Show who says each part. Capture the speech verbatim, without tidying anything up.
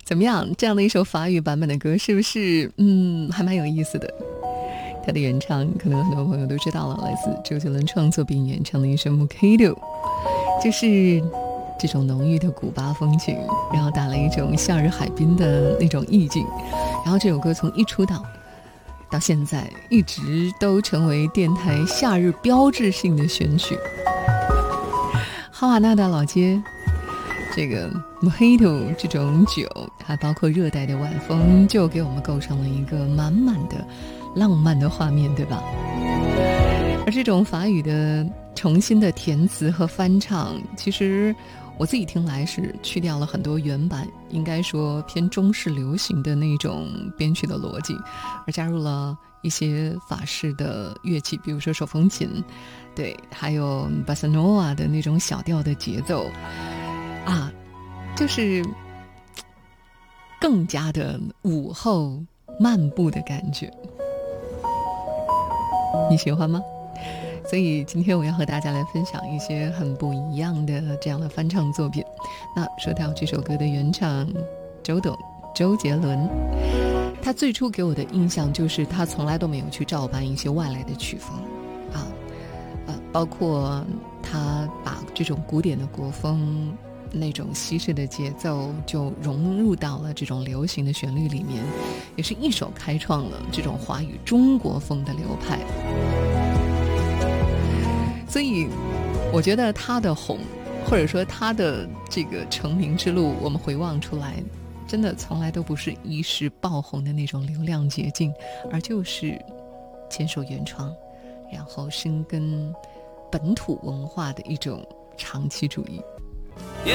Speaker 1: 怎么样？这样的一首法语版本的歌，是不是嗯还蛮有意思的？它的原唱可能很多朋友都知道了，来自周杰伦创作并演唱的一首《Mojito》，就是这种浓郁的古巴风情，然后打了一种夏日海滨的那种意境。然后这首歌从一出道到现在，一直都成为电台夏日标志性的选曲。哈瓦那的老街，这个 Mojito 这种酒，还包括热带的晚风，就给我们构成了一个满满的浪漫的画面，对吧？而这种法语的重新的填词和翻唱，其实我自己听来是去掉了很多原版应该说偏中式流行的那种编曲的逻辑，而加入了一些法式的乐器，比如说手风琴，对，还有巴塞诺瓦的那种小调的节奏啊，就是更加的午后漫步的感觉。你喜欢吗？所以今天我要和大家来分享一些很不一样的这样的翻唱作品。那说到这首歌的原唱周董周杰伦，他最初给我的印象就是他从来都没有去照搬一些外来的曲风啊，呃，包括他把这种古典的国风那种西式的节奏就融入到了这种流行的旋律里面，也是一手开创了这种华语中国风的流派。所以我觉得他的红，或者说他的这个成名之路，我们回望出来，真的从来都不是一时爆红的那种流量捷径，而就是坚守原创，然后深耕本土文化的一种长期主义。
Speaker 2: 也